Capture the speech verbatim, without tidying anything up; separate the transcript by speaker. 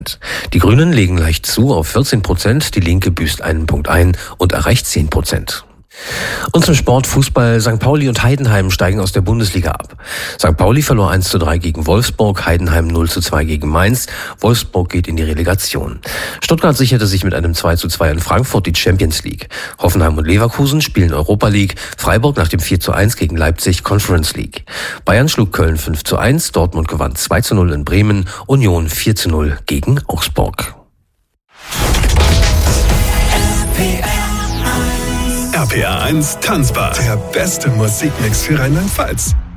Speaker 1: Die Grünen legen leicht zu auf vierzehn Prozent, die Linke büßt einen Punkt ein und erreicht zehn Prozent. Und zum Sport Fußball. Sankt Pauli und Heidenheim steigen aus der Bundesliga ab. Sankt Pauli verlor eins zu drei gegen Wolfsburg, Heidenheim null zu zwei gegen Mainz. Wolfsburg geht in die Relegation. Stuttgart sicherte sich mit einem zwei zu zwei in Frankfurt die Champions League. Hoffenheim und Leverkusen spielen Europa League. Freiburg nach dem vier zu eins gegen Leipzig Conference League. Bayern schlug Köln fünf zu eins, Dortmund gewann zwei zu null in Bremen, Union vier zu null gegen Augsburg.
Speaker 2: R P R eins Tanzbar. Der beste Musikmix für Rheinland-Pfalz.